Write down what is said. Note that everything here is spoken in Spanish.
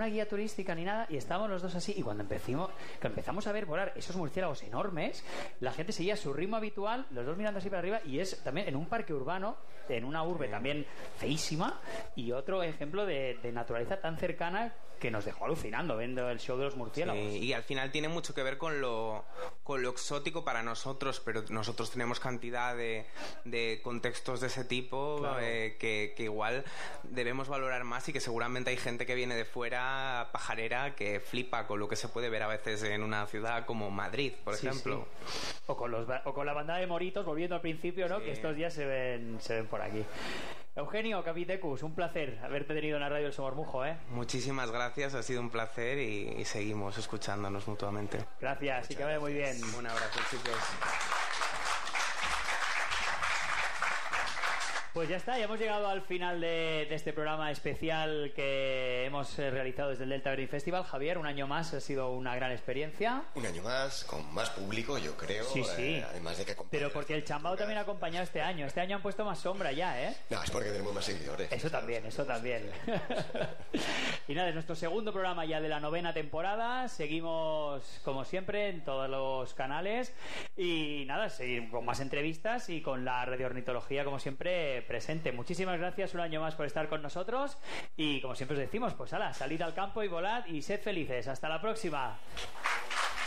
guía turística ni nada, y estábamos los dos así, y cuando empezamos a ver volar esos murciélagos enormes, la gente seguía su ritmo habitual, los dos mirando así para arriba, y es también en un parque urbano, en una urbe también feísima, y otro ejemplo de naturaleza tan cercana que nos dejó alucinando viendo el show de los murciélagos. Sí, y al final tiene mucho que ver con lo exótico para nosotros, pero nosotros tenemos cantidad de contextos de ese tipo, claro, que igual debemos valorar más, y que seguramente hay gente que viene de fuera pajarera que flipa con lo que se puede ver a veces en una ciudad como Madrid, por ejemplo. Sí. O con la bandada de moritos, volviendo al principio, ¿no? Sí. Que estos días se ven por aquí. Eugenio Capitecus, un placer haberte tenido en la radio del Somormujo, ¿eh? Muchísimas gracias, ha sido un placer, y seguimos escuchándonos mutuamente. Gracias, y que vaya muy bien. Un abrazo, chicos. Pues ya está, ya hemos llegado al final de este programa especial que hemos realizado desde el Delta Berlin Festival. Javier, un año más, ha sido una gran experiencia. Un año más, con más público, yo creo. Sí. Además de que pero porque el Chambao también ha acompañado este año. Este año han puesto más sombra ya, ¿eh? No, es porque tenemos más seguidores. Eso también. Y nada, es nuestro segundo programa ya de la 9ª temporada. Seguimos, como siempre, en todos los canales. Y nada, seguir con más entrevistas y con la radioornitología, como siempre, presente. Muchísimas gracias un año más por estar con nosotros, y como siempre os decimos, pues salid al campo y volad y sed felices. Hasta la próxima.